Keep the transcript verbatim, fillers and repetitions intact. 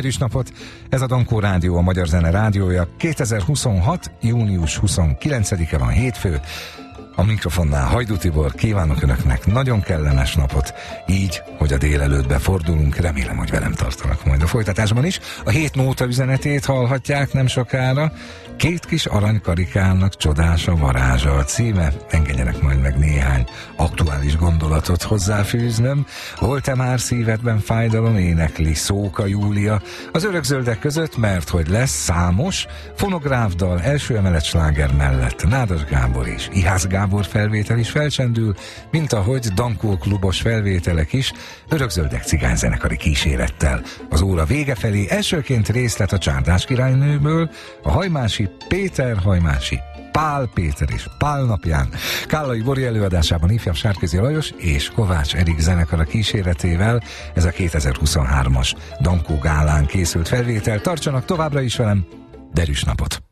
Derűs napot! Ez a Dankó Rádió, a Magyar Zene rádiója. kétezer-huszonhat. június huszonkilencedike van, hétfő. A mikrofonnál Hajdú Tibor, kívánok Önöknek nagyon kellemes napot, így, hogy a délelőttbe fordulunk, remélem, hogy velem tartanak majd a folytatásban is. A hét nóta üzenetét hallhatják nem sokára. Két kis aranykarikának csodás a varázsa a címe. Engedjenek majd meg néhány aktuális gondolatot hozzáfűznöm. Volt-e már szívedben fájdalom, énekli Szóka Júlia az örökzöldek között, mert hogy lesz számos fonográfdal, első emelet sláger mellett Nádas Gábor és Ihász Gábor felvétel is felcsendül, mint ahogy Dankó klubos felvételek is, örökzöldek cigányzenekari kísérettel. Az óra vége felé elsőként részlet a Csárdás királynőből, a Hajmási Péter Hajmási Pál Péter és Pál napján Kállai Bori előadásában ifjabb Sárközi Lajos és Kovács Erik zenekara kíséretével. Ez a kétezer-huszonhármas Dankó gálán készült felvétel. Tartsanak továbbra is velem, derűs napot!